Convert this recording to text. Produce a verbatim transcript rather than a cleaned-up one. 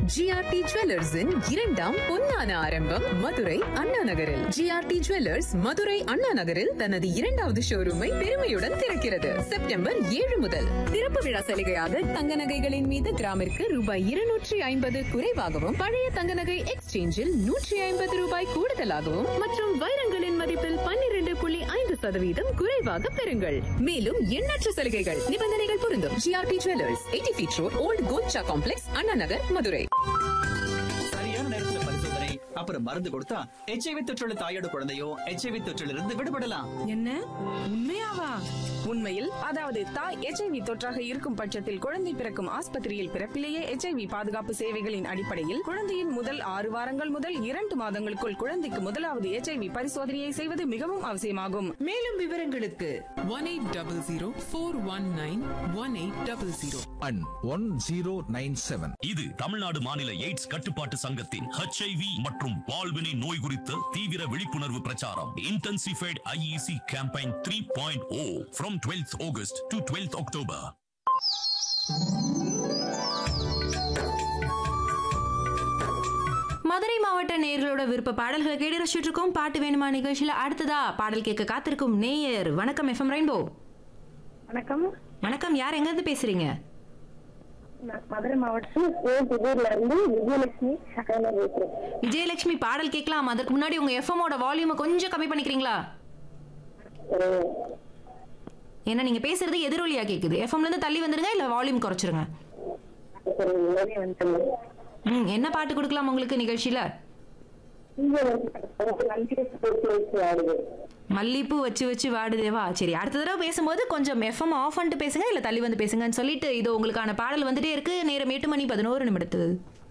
GRT ஜுவல்லர்ஸின் இரண்டாம் பொன்னான ஆரம்பம் மதுரை அண்ணா நகரில். ஜிஆர்டி ஜுவல்லர்ஸ் மதுரை அண்ணா நகரில் தனது இரண்டாவது ஷோரூமை பெருமையுடன் திறக்கிறது. செப்டம்பர் ஏழு முதல் திறப்பு விழா சலுகையாக தங்க நகைகளின் மீது கிராமிற்கு ரூபாய் இருநூற்றி ஐம்பது குறைவாகவும், பழைய தங்க நகை எக்ஸ்சேஞ்சில் நூற்றி ஐம்பது ரூபாய் கூடுதலாகவும் மற்றும் வைரங்களின் மதிப்பில் பன்னிரண்டு புள்ளி ஐந்து சதவீதம் குறைவாக பெறுங்கள். மேலும் எண்ணற்ற சலுகைகள், நிபந்தனைகள் பொருந்தும். GRT jewellers, eighty feet road, volt Golcha complex, Anna Nagar, Madurai. சரியான நேரத்துல பரிசோதனை அப்புறம் மருந்து கொடுத்தா எச்ஐவி தொற்றுள்ள தாயோட குழந்தையோ எச்ஐவி தொற்றிலிருந்து விடுபடலாம். என்ன உண்மையாவா? உண்மையில், அதாவது தாய் எச்ஐவி தொற்றாக இருக்கும் பட்சத்தில் குழந்தை பிறக்கும் ஆஸ்பத்திரியில் பிறப்பிலேயே எச்ஐவி பாதுகாப்பு சேவைகளின் அடிப்படையில் குழந்தையின் முதல் ஆறு வாரங்கள் முதல் இரண்டு மாதங்களுக்குள் குழந்தைக்கு முதலாவது எச்ஐவி பரிசோதனையை செய்வது மிகவும் அவசியமாகும். மேலும் விவரங்களுக்கு one eight double zero four one nine one eight double zero and one zero nine seven. இது தமிழ்நாடு மாநில எய்ட்ஸ் கட்டுப்பாட்டு சங்கத்தின் ஹெச்ஐவி மற்றும் வாழ்வினை நோய் குறித்த தீவிர விழிப்புணர்வு பிரச்சாரம். Intensified IEC campaign three point O from twelfth August to twelfth October. Madurai மாவட்ட நேயர்களோட விருப்ப பாடல்களை கேட்டு ரசிச்சுட்டு இருக்கோம். பாட்டு வேணுமா நிகழ்ச்சியில அடுத்ததா பாடல் கேட்க காத்திருக்கும் நேயர். வணக்கம் எஃப்எம் ரெயின்போ. வணக்கம். வணக்கம், யார் எங்க இருந்து பேசுறீங்க? மதுரை மாவட்டம் இருந்து விஜயலட்சுமி பேசுறேன். விஜயலட்சுமி, பாடல் கேட்கலாம். அதற்கு முன்னாடி உங்க எஃப்எம்மோட வால்யூமை கொஞ்சம் கம்மி பண்ணிக்கிறீங்களா? ஏன்னா நீங்க பேசுறது எதிரொலியா கேக்குது. எஃப்எம்ல இருந்து தள்ளி வந்துருங்க, இல்ல வால்யூம் குறைச்சிருங்க. ம், என்ன பாட்டு கொடுக்கலாம் உங்களுக்கு நிகழ்ச்சியில? மல்லிப்பூ வச்சு வச்சு வாடுதேவா. சரி, அடுத்த தடவை பேசும்போது கொஞ்சம் எஃப்எம் ஆஃப் பண்ணிட்டு பேசுங்க, இல்ல தள்ளி வந்து பேசுங்கன்னு சொல்லிட்டு இதோ உங்களுக்கான பாடல் வந்துட்டே இருக்கு. நேரம் எட்டு மணி பதினோரு நிமிடத்து.